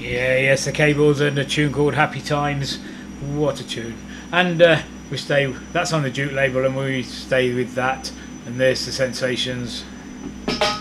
Yeah, yes, the Cables and a tune called Happy Times. What a tune. And we stay, that's on the Duke label, and we stay with that. And there's the Sensations.